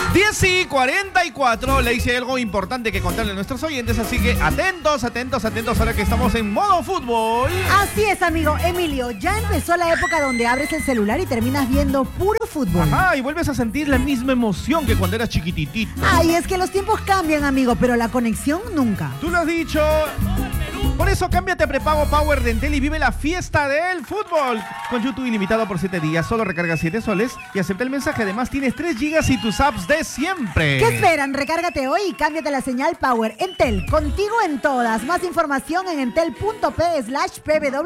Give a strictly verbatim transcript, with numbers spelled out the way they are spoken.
diez y cuarenta y cuatro, le hice algo importante que contarle a nuestros oyentes, así que atentos, atentos, atentos ahora que estamos en modo fútbol. Así es, amigo Emilio, ya empezó la época donde abres el celular y terminas viendo puro fútbol. Ajá, y vuelves a sentir la misma emoción que cuando eras chiquititito. Ay, es que los tiempos cambian, amigo, pero la conexión nunca. Tú lo has dicho. Por eso cámbiate a prepago Power de Entel y vive la fiesta del fútbol. Con YouTube ilimitado por siete días, solo recarga siete soles y acepta el mensaje. Además tienes tres gigas y tus apps de siempre. ¿Qué esperan? Recárgate hoy y cámbiate la señal Power. Entel, contigo en todas. Más información en entel punto p slash pw.